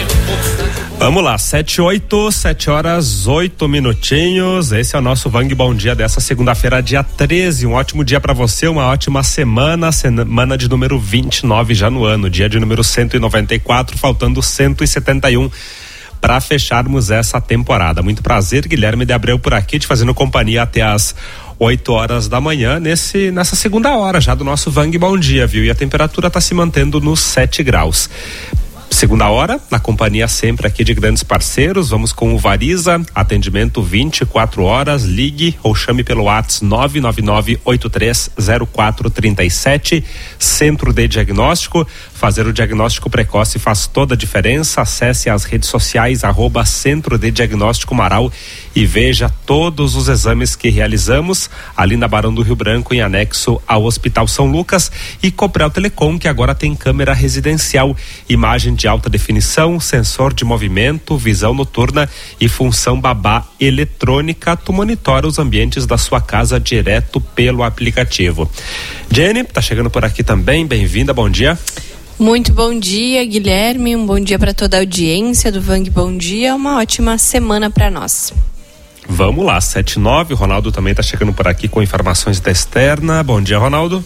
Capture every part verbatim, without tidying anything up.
Vamos lá, sete, oito, sete horas, oito minutinhos. Esse é o nosso Vang Bom Dia dessa segunda-feira, dia treze. Um ótimo dia para você, uma ótima semana, semana de número vinte e nove já no ano, dia de número cento e noventa e quatro, faltando cento e setenta e um para fecharmos essa temporada. Muito prazer, Guilherme de Abreu por aqui, te fazendo companhia até as oito horas da manhã, nesse, nessa segunda hora já do nosso Vang Bom Dia, viu? E a temperatura está se mantendo nos sete graus. Segunda hora, na companhia sempre aqui de grandes parceiros, vamos com o Variza, atendimento vinte e quatro horas, ligue ou chame pelo WhatsApp nove nove nove oito três zero quatro três sete, Centro de Diagnóstico, fazer o diagnóstico precoce faz toda a diferença. Acesse as redes sociais, arroba Centro de Diagnóstico Marau e veja todos os exames que realizamos ali na Barão do Rio Branco, em anexo ao Hospital São Lucas, e Coprel Telecom, que agora tem câmera residencial, imagem de alta definição, sensor de movimento, visão noturna e função babá eletrônica. Tu monitora os ambientes da sua casa direto pelo aplicativo. Jenny, tá chegando por aqui também, bem-vinda, bom dia. Muito bom dia, Guilherme, um bom dia para toda a audiência do Vang Bom Dia, uma ótima semana para nós. Vamos lá, sete e nove, o Ronaldo também tá chegando por aqui com informações da externa. Bom dia, Ronaldo.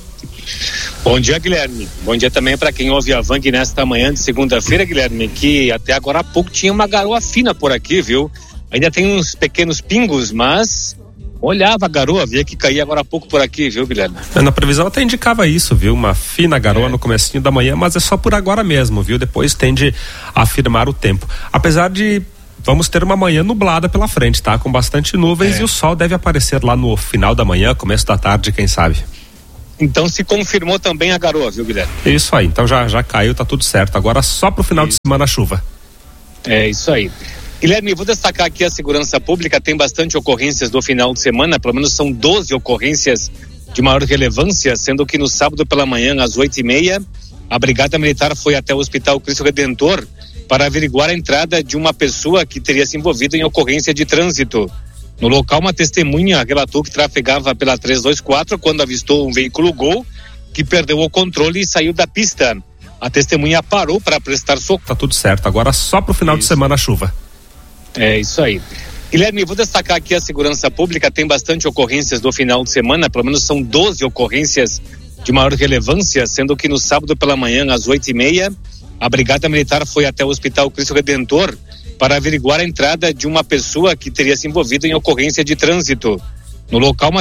Bom dia, Guilherme. Bom dia também para quem ouve a Vang nesta manhã de segunda-feira, Guilherme, que até agora há pouco tinha uma garoa fina por aqui, viu? Ainda tem uns pequenos pingos, mas olhava a garoa, via que caía agora há pouco por aqui, viu, Guilherme? Na previsão até indicava isso, viu? Uma fina garoa é. no comecinho da manhã, mas é só por agora mesmo, viu? Depois tende a firmar o tempo. Apesar de vamos ter uma manhã nublada pela frente, tá? Com bastante nuvens é. e o sol deve aparecer lá no final da manhã, começo da tarde, quem sabe. Então se confirmou também a garoa, viu, Guilherme? Isso aí, então já, já caiu, tá tudo certo. Agora só pro final isso. de semana a chuva. É isso aí. Guilherme, vou destacar aqui a segurança pública, tem bastante ocorrências no final de semana, pelo menos são doze ocorrências de maior relevância, sendo que no sábado pela manhã, às oito e meia, a Brigada Militar foi até o Hospital Cristo Redentor para averiguar a entrada de uma pessoa que teria se envolvido em ocorrência de trânsito. No local, uma testemunha relatou que trafegava pela trezentos e vinte e quatro quando avistou um veículo Gol que perdeu o controle e saiu da pista. A testemunha parou para prestar socorro. Tá tudo certo, agora só pro final isso. de semana a chuva. É isso aí. Guilherme, vou destacar aqui a segurança pública, tem bastante ocorrências no final de semana, pelo menos são doze ocorrências de maior relevância, sendo que no sábado pela manhã, às oito e meia, a Brigada Militar foi até o Hospital Cristo Redentor para averiguar a entrada de uma pessoa que teria se envolvido em ocorrência de trânsito. No local, uma